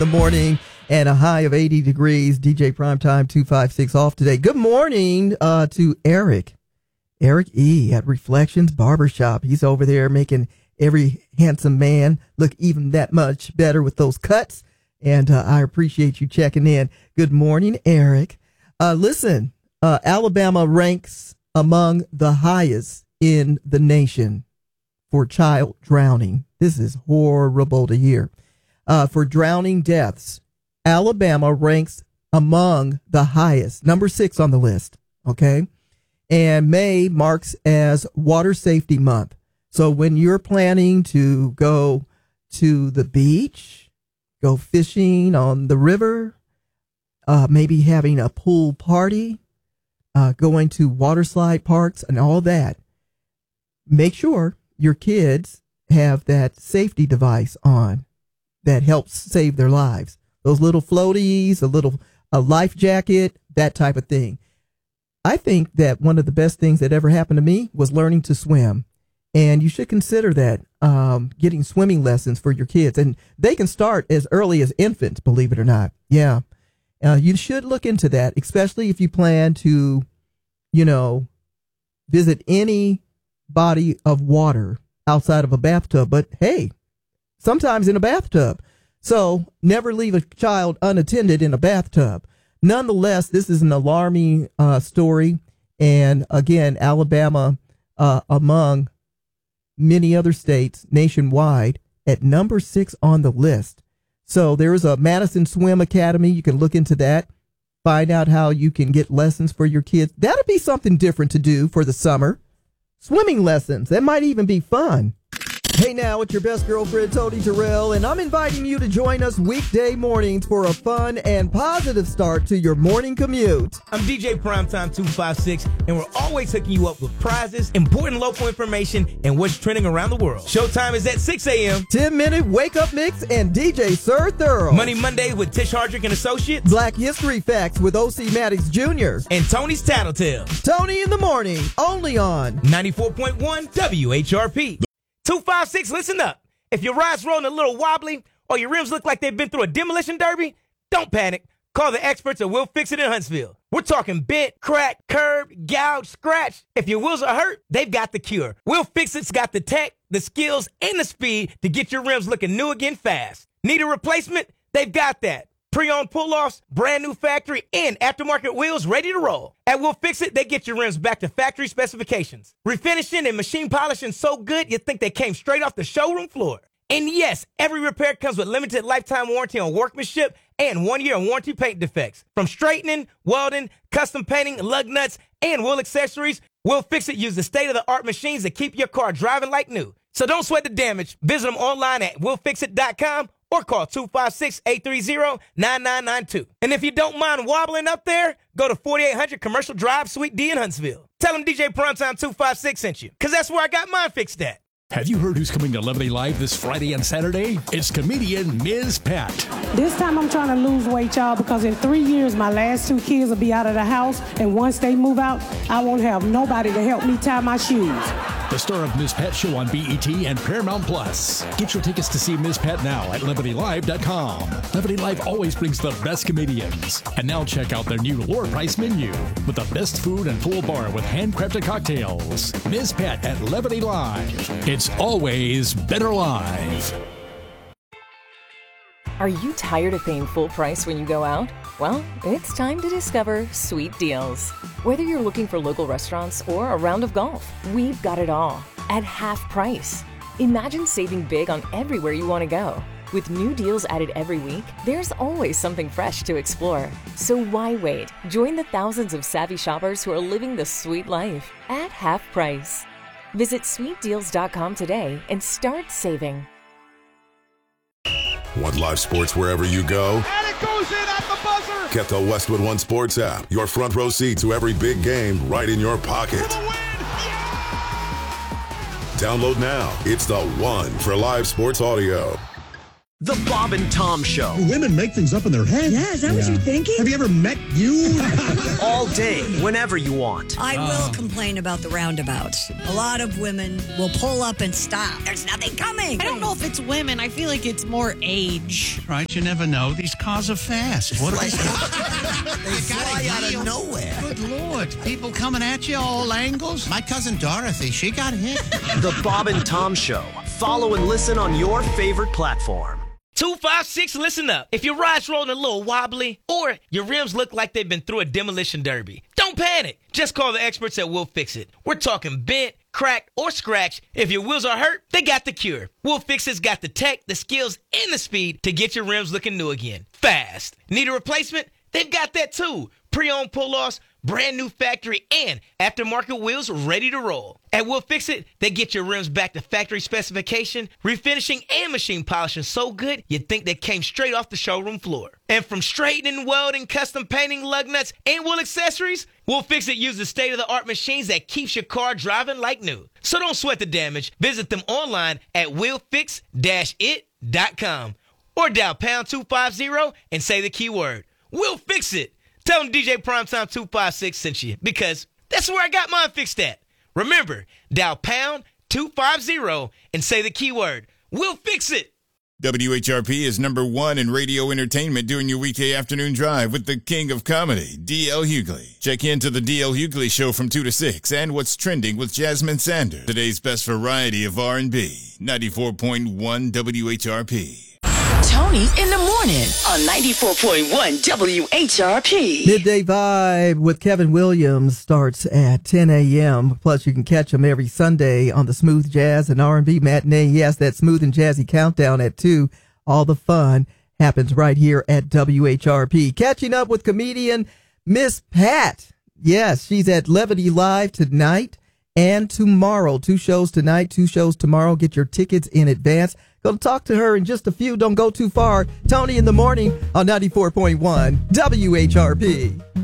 the morning and a high of 80 degrees. DJ Primetime 256 off today. Good morning to Eric. Eric E. at Reflections Barbershop. He's over there making every handsome man look even that much better with those cuts. And I appreciate you checking in. Good morning, Eric. Listen, Alabama ranks among the highest in the nation for child drowning. This is horrible to hear. For drowning deaths, Alabama ranks among the highest, number 6 on the list. Okay. And May marks as Water Safety Month. So when you're planning to go to the beach, go fishing on the river, maybe having a pool party, going to water slide parks and all that, make sure your kids have that safety device on that helps save their lives. Those little floaties, a life jacket, that type of thing. I think that one of the best things that ever happened to me was learning to swim. And you should consider that, getting swimming lessons for your kids. And they can start as early as infants, believe it or not. Yeah. You should look into that, especially if you plan to, visit any body of water outside of a bathtub. But hey, sometimes in a bathtub. So never leave a child unattended in a bathtub. Nonetheless, this is an alarming story. And again, Alabama, among many other states nationwide, at number 6 on the list. So there is a Madison Swim Academy. You can look into that. Find out how you can get lessons for your kids. That'll be something different to do for the summer. Swimming lessons. That might even be fun. Hey now, it's your best girlfriend, Tony Terrell, and I'm inviting you to join us weekday mornings for a fun and positive start to your morning commute. I'm DJ Primetime 256, and we're always hooking you up with prizes, important local information, and what's trending around the world. Showtime is at 6 a.m. 10-minute wake-up mix and DJ Sir Thorough. Money Mondays with Tish Hardrick and Associates. Black History Facts with O.C. Maddox Jr. And Tony's Tattletales. Tony in the morning, only on 94.1 WHRP. 256, listen up. If your ride's rolling a little wobbly or your rims look like they've been through a demolition derby, don't panic. Call the experts at Will Fix It in Huntsville. We're talking bent, crack, curb, gouge, scratch. If your wheels are hurt, they've got the cure. Will Fix It's got the tech, the skills, and the speed to get your rims looking new again fast. Need a replacement? They've got that. Pre-owned pull-offs, brand new factory, and aftermarket wheels ready to roll. At Will Fix It, they get your rims back to factory specifications. Refinishing and machine polishing so good you think they came straight off the showroom floor. And yes, every repair comes with limited lifetime warranty on workmanship and 1-year warranty paint defects. From straightening, welding, custom painting, lug nuts, and wheel accessories, Will Fix It uses state-of-the-art machines that keep your car driving like new. So don't sweat the damage. Visit them online at willfixit.com or call 256-830-9992. And if you don't mind wobbling up there, go to 4800 Commercial Drive, Suite D in Huntsville. Tell them DJ Primetime 256 sent you, because that's where I got mine fixed at. Have you heard who's coming to Levity Live this Friday and Saturday? It's comedian Ms. Pat. This time I'm trying to lose weight, y'all, because in 3 years, my last 2 kids will be out of the house, and once they move out, I won't have nobody to help me tie my shoes. The star of Ms. Pat Show on BET and Paramount Plus. Get your tickets to see Ms. Pat now at LevityLive.com. Levity Live always brings the best comedians. And now check out their new lower price menu with the best food and full bar with handcrafted cocktails. Ms. Pat at Levity Live. It's always better live. Are you tired of paying full price when you go out? Well, it's time to discover Sweet Deals. Whether you're looking for local restaurants or a round of golf, we've got it all at half price. Imagine saving big on everywhere you want to go. With new deals added every week, there's always something fresh to explore. So why wait? Join the thousands of savvy shoppers who are living the sweet life at half price. Visit sweetdeals.com today and start saving. Want live sports wherever you go? And it goes in at the buzzer! Get the Westwood One Sports app. Your front row seat to every big game right in your pocket. For the win! Download now. It's the one for live sports audio. The Bob and Tom Show. Women make things up in their head. Yeah, is that what you're thinking? Have you ever met you? All day, whenever you want. I will complain about the roundabouts. A lot of women will pull up and stop. There's nothing coming. I don't know if it's women. I feel like it's more age. Right, you never know. These cars are fast. What are they? They fly out of nowhere. Good Lord. People coming at you all angles. My cousin Dorothy, she got hit. The Bob and Tom Show. Follow and listen on your favorite platform. 256, listen up. If your ride's rolling a little wobbly or your rims look like they've been through a demolition derby, don't panic. Just call the experts at Will Fix It. We're talking bent, cracked, or scratched. If your wheels are hurt, they got the cure. Will Fix It's got the tech, the skills, and the speed to get your rims looking new again. Fast. Need a replacement? They've got that too. Pre-owned pull-offs, brand new factory, and aftermarket wheels ready to roll. At Will Fix It, they get your rims back to factory specification, refinishing and machine polishing so good you'd think they came straight off the showroom floor. And from straightening, welding, custom painting, lug nuts, and wheel accessories, Will Fix It uses state-of-the-art machines that keeps your car driving like new. So don't sweat the damage. Visit them online at willfix-it.com or dial pound 250 and say the keyword. We'll Fix It. Tell them DJ Primetime 256 sent you, because that's where I got mine fixed at. Remember, dial pound 250 and say the keyword. We'll Fix It. WHRP is #1 in radio entertainment during your weekday afternoon drive with the king of comedy, D.L. Hughley. Check into the D.L. Hughley Show from 2 to 6 and What's Trending with Jasmine Sanders. Today's best variety of R&B. 94.1 WHRP. Tony in the morning on 94.1 WHRP. Midday Vibe with Kevin Williams starts at 10 a.m. Plus, you can catch him every Sunday on the Smooth Jazz and R&B Matinee. Yes, that smooth and jazzy countdown at 2. All the fun happens right here at WHRP. Catching up with comedian Miss Pat. Yes, she's at Levity Live tonight and tomorrow. 2 shows tonight, 2 shows tomorrow. Get your tickets in advance. Going to talk to her in just a few. Don't go too far. Tony in the morning on 94.1 WHRP.